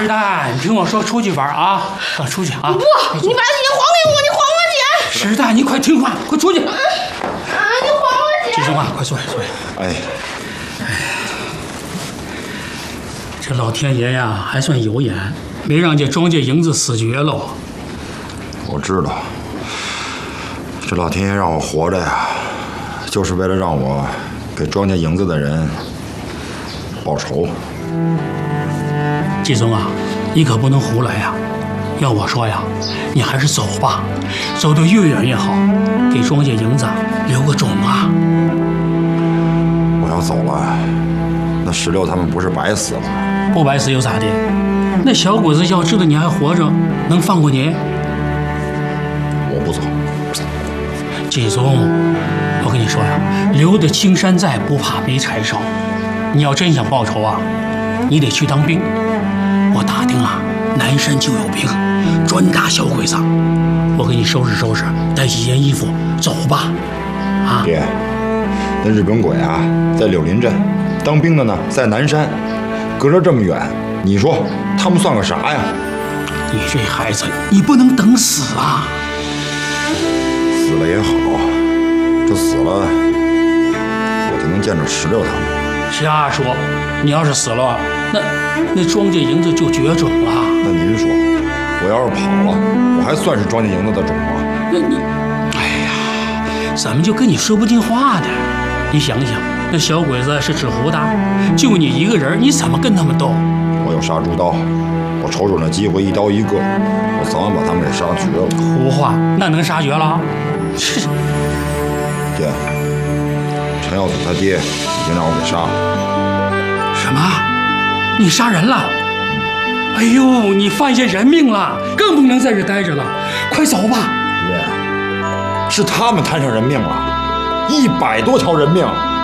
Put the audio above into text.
石蛋，你听我说，出去玩啊，出去啊！ 不，你把钱还给我，你还我钱！ 石蛋，你快听话，快出去！ 你还我钱！ 记声话，快坐下，坐下。 哎， 这老天爷呀，还算有眼，没让这庄稼营子死绝喽。 我知道，这老天爷让我活着呀，就是为了让我给庄稼营子的人报仇。 季松啊，你可不能胡来呀！要我说呀，你还是走吧，走得越远越好，给庄稼营子留个种啊！ 我要走了，那16他们不是白死了吗？ 不白死又咋的？那小鬼子要知道你还活着，能放过你？ 我不走。 季松，我跟你说呀，留得青山在，不怕没柴烧。你要真想报仇啊，你得去当兵。我打听啊，南山就有兵，专打小鬼子。我给你收拾收拾，带几件衣服，走吧。啊， 爹，那日本鬼啊，在柳林镇，当兵的呢在南山，隔着这么远，你说他们算个啥呀？ 你这孩子，你不能等死啊！ 死了也好，这死了，我就能见着16他们。 瞎说！你要是死了，那庄稼营子就绝种了。 那您说，我要是跑了，我还算是庄稼营子的种吗？ 那你，哎呀，怎么就跟你说不进话呢？你想想，那小鬼子是纸糊的，就你一个人，你怎么跟他们斗？ 我有杀猪刀，我瞅准了机会，一刀一个，我早晚把他们给杀绝了。 胡话，那能杀绝了？是。 爹，陈耀祖他爹已经让我给杀了。 什么？你杀人了？哎呦，你犯下人命了，更不能在这待着了，快走吧！ 爹，是他们摊上人命了，100多条人命。